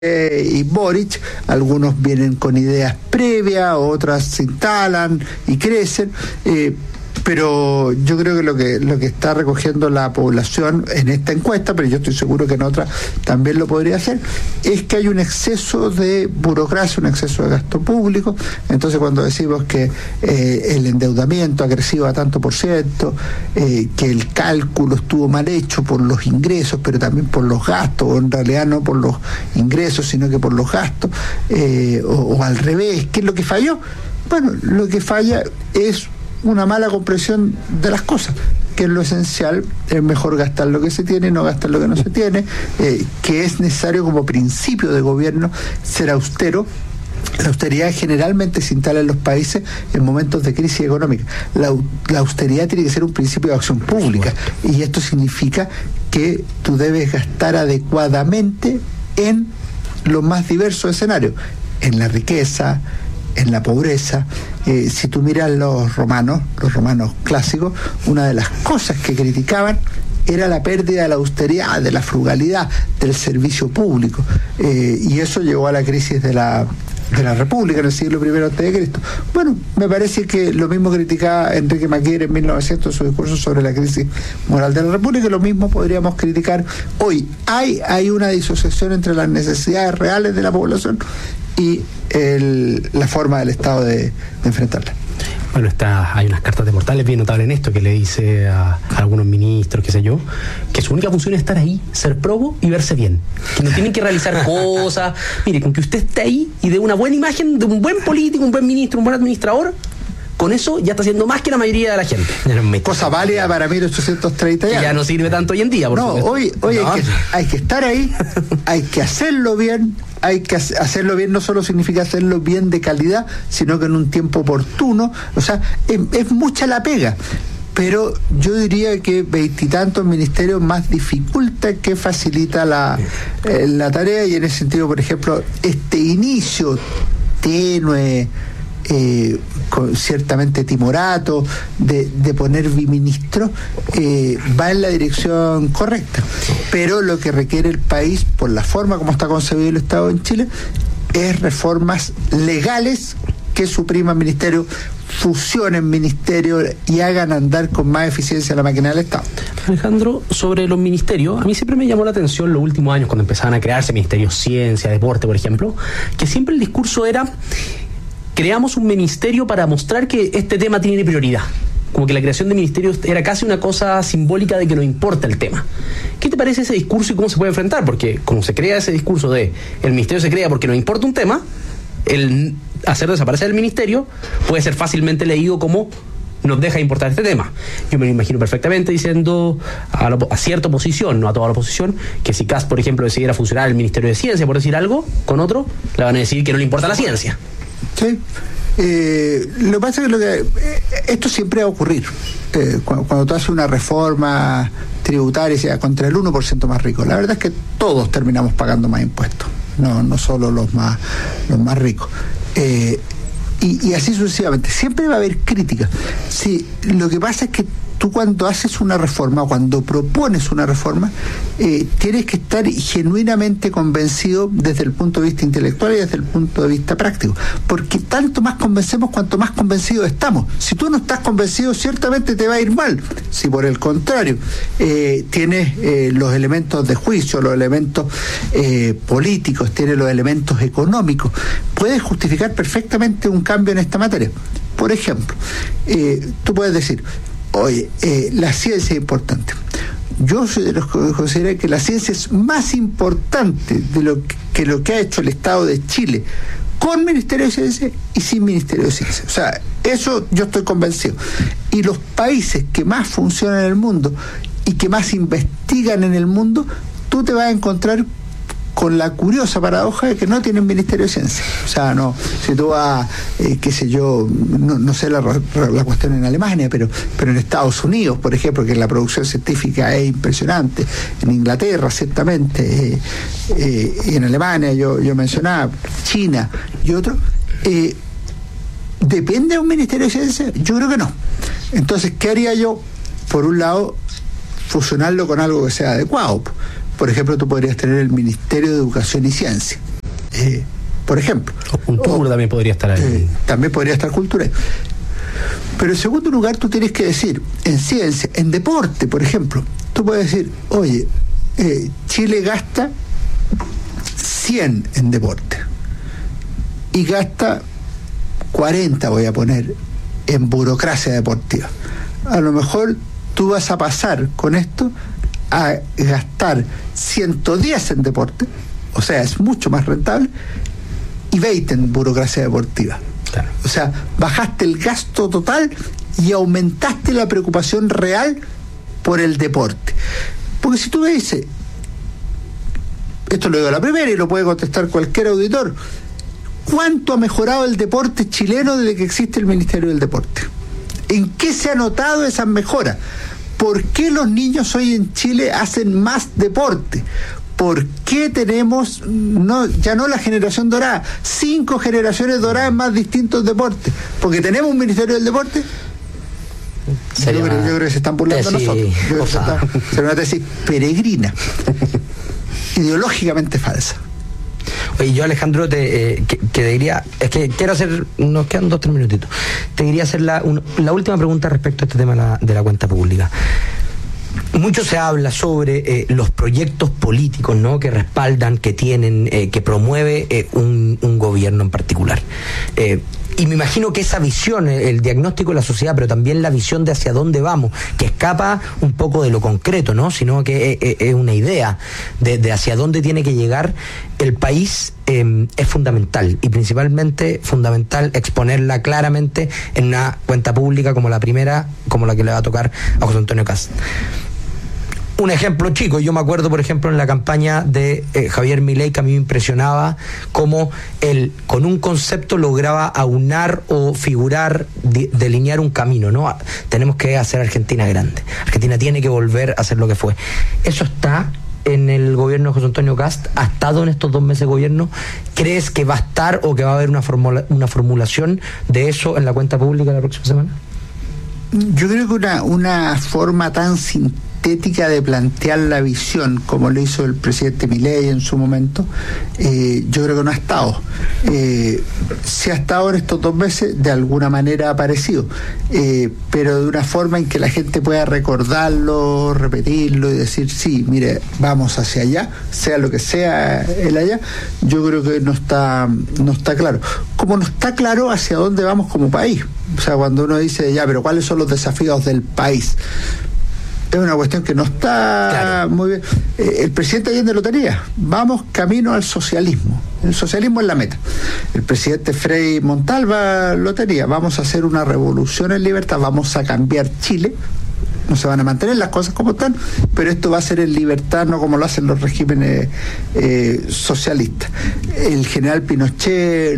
y Boric, algunos vienen con ideas previas, otras se instalan y crecen, pero yo creo que lo que está recogiendo la población en esta encuesta, pero yo estoy seguro que en otras también lo podría hacer, es que hay un exceso de burocracia, un exceso de gasto público. Entonces, cuando decimos que el endeudamiento ha crecido a tanto por ciento, que el cálculo estuvo mal hecho por los ingresos, pero también por los gastos, o en realidad no por los ingresos, sino que por los gastos, o al revés, ¿qué es lo que falló? Bueno, lo que falla es una mala comprensión de las cosas, que es lo esencial. Es mejor gastar lo que se tiene y no gastar lo que no se tiene, que es necesario como principio de gobierno ser austero. La austeridad generalmente se instala en los países en momentos de crisis económica. La austeridad tiene que ser un principio de acción pública, y esto significa que tú debes gastar adecuadamente en los más diversos escenarios, en la riqueza, en la pobreza. Si tú miras los romanos clásicos, una de las cosas que criticaban era la pérdida de la austeridad, de la frugalidad, del servicio público, y eso llevó a la crisis de la República en el siglo I a.C. Bueno, me parece que lo mismo criticaba Enrique Maquier en 1900 en su discurso sobre la crisis moral de la República, y lo mismo podríamos criticar hoy. Hay una disociación entre las necesidades reales de la población y la forma del Estado de enfrentarla. Bueno, hay unas cartas de Portales bien notables en esto, que le dice a algunos ministros, qué sé yo, que su única función es estar ahí, ser probo y verse bien, que no tienen que realizar cosas. Mire, con que usted esté ahí y dé una buena imagen de un buen político, un buen ministro, un buen administrador, con eso ya está haciendo más que la mayoría de la gente. Cosa válida para 1830 ya. Ya no sirve tanto hoy en día, por supuesto. Hoy no. Hay que estar ahí, hay que hacerlo bien. Hay que hacerlo bien, no solo significa hacerlo bien de calidad, sino que en un tiempo oportuno. O sea, es mucha la pega, pero yo diría que veintitantos ministerios más dificulta que facilita la tarea, y en ese sentido, por ejemplo, este inicio tenue, ciertamente timorato, de poner biministros, va en la dirección correcta, pero lo que requiere el país, por la forma como está concebido el Estado en Chile, es reformas legales que supriman ministerios, fusionen ministerios y hagan andar con más eficiencia la máquina del Estado. Alejandro, sobre los ministerios, a mí siempre me llamó la atención los últimos años, cuando empezaban a crearse ministerios ciencia, deporte, por ejemplo, que siempre el discurso era: creamos un ministerio para mostrar que este tema tiene prioridad. Como que la creación de ministerios era casi una cosa simbólica de que no importa el tema. ¿Qué te parece ese discurso y cómo se puede enfrentar? Porque como se crea ese discurso de el ministerio se crea porque no importa un tema, el hacer desaparecer el ministerio puede ser fácilmente leído como nos deja importar este tema. Yo me lo imagino perfectamente diciendo a cierta oposición, no a toda la oposición, que si Kast, por ejemplo, decidiera fusionar el Ministerio de Ciencia, por decir algo, con otro, le van a decir que no le importa la ciencia. Sí. Lo que pasa es que esto siempre va a ocurrir. Cuando tú haces una reforma tributaria, sea contra el 1% más rico, la verdad es que todos terminamos pagando más impuestos, no solo los más ricos. Y así sucesivamente. Siempre va a haber críticas. Sí, lo que pasa es que tú, cuando haces una reforma, cuando propones una reforma, tienes que estar genuinamente convencido desde el punto de vista intelectual y desde el punto de vista práctico, porque tanto más convencemos cuanto más convencidos estamos. Si tú no estás convencido, ciertamente te va a ir mal. Si por el contrario tienes los elementos de juicio, los elementos políticos, tienes los elementos económicos, puedes justificar perfectamente un cambio en esta materia. Por ejemplo, tú puedes decir: oye, la ciencia es importante. Yo soy de los que considero que la ciencia es más importante de lo que ha hecho el Estado de Chile con Ministerio de Ciencia y sin Ministerio de Ciencia. O sea, eso yo estoy convencido. Y los países que más funcionan en el mundo y que más investigan en el mundo, tú te vas a encontrar con la curiosa paradoja de que no tienen Ministerio de Ciencia. O sea, no, si tú vas, qué sé yo, no sé la cuestión en Alemania, pero en Estados Unidos, por ejemplo, que la producción científica es impresionante, en Inglaterra, ciertamente, y en Alemania, yo mencionaba, China y otros, ¿depende de un Ministerio de Ciencia? Yo creo que no. Entonces, ¿qué haría yo? Por un lado, fusionarlo con algo que sea adecuado. Por ejemplo, tú podrías tener el Ministerio de Educación y Ciencia. por ejemplo. O cultura también podría estar ahí. También podría estar cultura. Pero en segundo lugar, tú tienes que decir, en ciencia, en deporte, por ejemplo, tú puedes decir, oye, Chile gasta 100 en deporte y gasta 40, voy a poner, en burocracia deportiva. A lo mejor tú vas a pasar con esto a gastar 110 en deporte, o sea, es mucho más rentable, y 20 en burocracia deportiva. Claro. O sea, bajaste el gasto total y aumentaste la preocupación real por el deporte. Porque si tú me dices, esto lo digo a la primera y lo puede contestar cualquier auditor, ¿cuánto ha mejorado el deporte chileno desde que existe el Ministerio del Deporte? ¿En qué se ha notado esas mejoras? ¿Por qué los niños hoy en Chile hacen más deporte? ¿Por qué tenemos, ya no la generación dorada, 5 generaciones doradas en más distintos deportes? ¿Porque tenemos un Ministerio del Deporte? Yo creo que se están burlando de nosotros. Yo creo que será una tesis peregrina, ideológicamente falsa. Oye, yo, Alejandro, que te diría, es que quiero hacer, nos quedan 2-3 minutitos, te quería hacer la última pregunta respecto a este tema de la cuenta pública. Mucho se habla sobre los proyectos políticos, ¿no?, que respaldan, que tienen, que promueve un gobierno en particular. Y me imagino que esa visión, el diagnóstico de la sociedad, pero también la visión de hacia dónde vamos, que escapa un poco de lo concreto, ¿no?, sino que es una idea de hacia dónde tiene que llegar el país, es fundamental, y principalmente fundamental exponerla claramente en una cuenta pública como la primera, como la que le va a tocar a José Antonio Kast. Un ejemplo chico, yo me acuerdo, por ejemplo, en la campaña de Javier Milei, que a mí me impresionaba cómo él con un concepto lograba aunar o figurar, delinear un camino, ¿no? Tenemos que hacer Argentina grande. Argentina tiene que volver a ser lo que fue. Eso está en el gobierno de José Antonio Kast. ¿Ha estado en estos 2 meses de gobierno? ¿Crees que va a estar o que va a haber una formulación de eso en la cuenta pública la próxima semana? Yo creo que una forma tan sintética de plantear la visión como lo hizo el presidente Milei en su momento, yo creo que no ha estado. Si ha estado en estos 2 meses, de alguna manera ha aparecido, pero de una forma en que la gente pueda recordarlo, repetirlo y decir, sí, mire, vamos hacia allá, sea lo que sea el allá. Yo creo que no está claro. Como no está claro hacia dónde vamos como país. O sea, cuando uno dice, ya, pero ¿cuáles son los desafíos del país? Es una cuestión que no está muy bien. El presidente Allende lo tenía. Vamos camino al socialismo. El socialismo es la meta. El presidente Frei Montalva lo tenía. Vamos a hacer una revolución en libertad. Vamos a cambiar Chile. No se van a mantener las cosas como están, pero esto va a ser en libertad, no como lo hacen los regímenes socialistas. El general Pinochet